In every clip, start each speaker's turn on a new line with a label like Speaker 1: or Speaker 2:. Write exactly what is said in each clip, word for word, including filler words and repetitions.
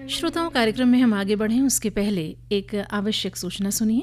Speaker 1: श्रोताओं, कार्यक्रम में हम आगे बढ़ें उसके पहले एक आवश्यक सूचना सुनिए।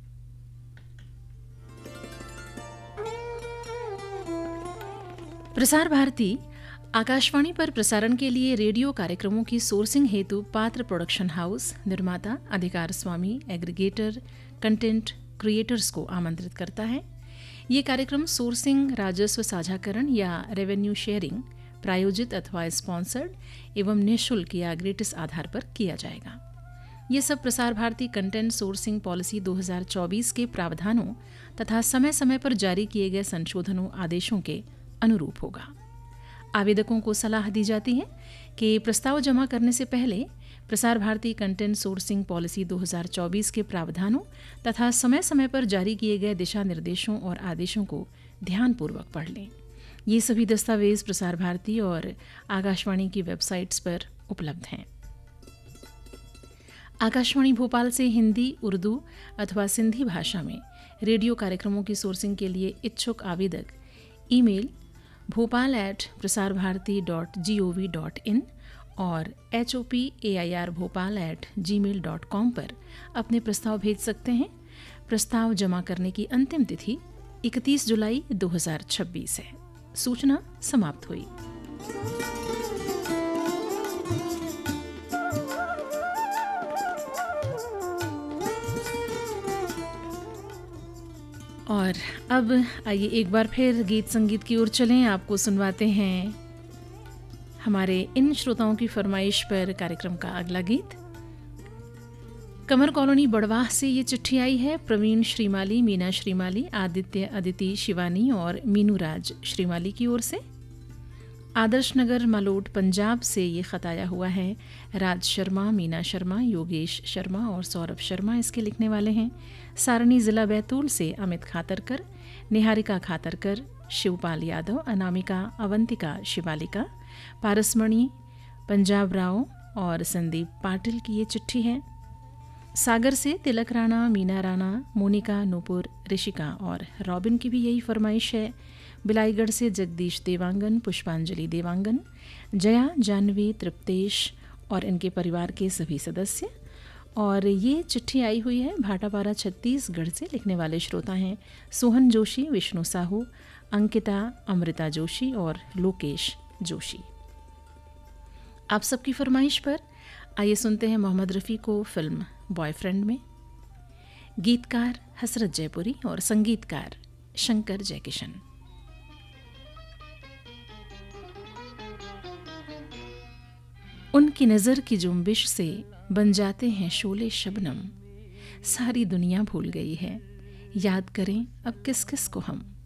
Speaker 1: प्रसार भारती आकाशवाणी पर प्रसारण के लिए रेडियो कार्यक्रमों की सोर्सिंग हेतु पात्र प्रोडक्शन हाउस, निर्माता, अधिकार स्वामी, एग्रीगेटर, कंटेंट क्रिएटर्स को आमंत्रित करता है। ये कार्यक्रम सोर्सिंग, राजस्व साझाकरण या रेवेन्यू शेयरिंग, प्रायोजित अथवा स्पॉन्सर्ड एवं निःशुल्क या ग्रेटिस आधार पर किया जाएगा। ये सब Prasar Bharati content sourcing policy दो हज़ार चौबीस के प्रावधानों तथा समय समय पर जारी किए गए संशोधनों आदेशों के अनुरूप होगा। आवेदकों को सलाह दी जाती है कि प्रस्ताव जमा करने से पहले Prasar Bharati content sourcing policy दो हज़ार चौबीस के प्रावधानों तथा समय समय पर जारी किए गए दिशा निर्देशों और आदेशों को ध्यानपूर्वक पढ़ लें। ये सभी दस्तावेज प्रसार भारती और आकाशवाणी की वेबसाइट्स पर उपलब्ध हैं। आकाशवाणी भोपाल से हिंदी, उर्दू अथवा सिंधी भाषा में रेडियो कार्यक्रमों की सोर्सिंग के लिए इच्छुक आवेदक email Bhopal eight Prasar Bharati dot G O V dot in और H O P A I R Bhopal eight ji mail dot com पर अपने प्रस्ताव भेज सकते हैं। प्रस्ताव जमा करने की अंतिम तिथि इकतीस जुलाई दो हज़ार छब्बीस है। सूचना समाप्त हुई। और अब आइए एक बार फिर गीत संगीत की ओर चलें। आपको सुनवाते हैं हमारे इन श्रोताओं की फरमाइश पर कार्यक्रम का अगला गीत। कमर कॉलोनी बड़वाह से ये चिट्ठी आई है। प्रवीण श्रीमाली, मीना श्रीमाली, आदित्य, अदिति, शिवानी और मीनू राज श्रीमाली की ओर से। आदर्श नगर मालोट पंजाब से ये खत आया हुआ है। राज शर्मा, मीना शर्मा, योगेश शर्मा और सौरभ शर्मा इसके लिखने वाले हैं। सारणी जिला बैतूल से अमित खातरकर, निहारिका खातरकर, शिवपाल यादव, अनामिका, अवंतिका, शिवालिका, पारसमणि, पंजाब राव और संदीप पाटिल की ये चिट्ठी है। सागर से तिलक राणा, मीना राणा, मोनिका, नूपुर, ऋषिका और रॉबिन की भी यही फरमाइश है। बिलाईगढ़ से जगदीश देवांगन, पुष्पांजलि देवांगन, जया, जानवी, तृप्तेश और इनके परिवार के सभी सदस्य। और ये चिट्ठी आई हुई है भाटापारा छत्तीसगढ़ से। लिखने वाले श्रोता हैं सोहन जोशी, विष्णु साहू, अंकिता, अमृता जोशी और लोकेश जोशी। आप सबकी फरमाइश पर आइए सुनते हैं मोहम्मद रफ़ी को फिल्म बॉयफ्रेंड में। गीतकार हसरत जयपुरी और संगीतकार शंकर जयकिशन। उनकी नज़र की जुम्बिश से बन जाते हैं शोले शबनम। सारी दुनिया भूल गई है, याद करें अब किस किस को हम।